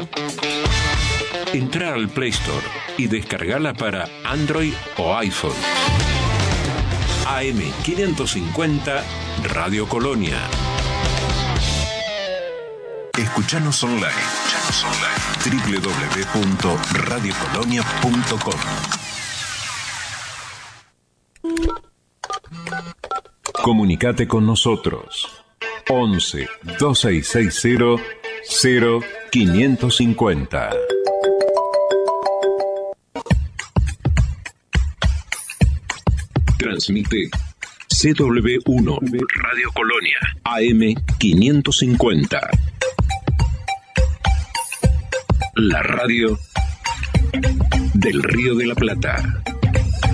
Entra al Play Store y descargala para Android o iPhone. AM550 Radio Colonia. Escuchanos online. www.radiocolonia.com. Comunicate con nosotros. 11 2660 0550. Transmite CW1 Radio Colonia AM550. La radio del Río de la Plata.